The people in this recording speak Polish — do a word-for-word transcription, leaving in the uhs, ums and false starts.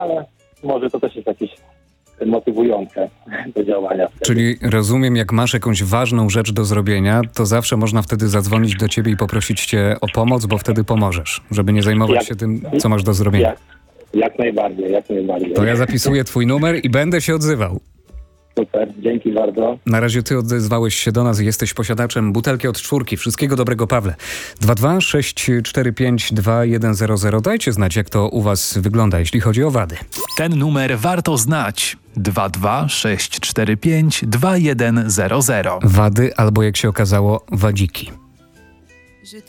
ale może to też jest jakieś motywujące do działania. Wtedy. Czyli rozumiem, jak masz jakąś ważną rzecz do zrobienia, to zawsze można wtedy zadzwonić do ciebie i poprosić cię o pomoc, bo wtedy pomożesz, żeby nie zajmować Jak- się tym, co masz do zrobienia. Jak, jak najbardziej, jak najbardziej. To ja zapisuję twój numer i będę się odzywał. Super, dzięki bardzo. Na razie ty odezwałeś się do nas i jesteś posiadaczem butelki od czwórki. Wszystkiego dobrego, Pawle. dwa dwa sześć cztery pięć dwa jeden zero zero. Dajcie znać, jak to u was wygląda, jeśli chodzi o wady. Ten numer warto znać. dwa dwa sześć cztery pięć dwa jeden zero zero. Wady albo, jak się okazało, wadziki.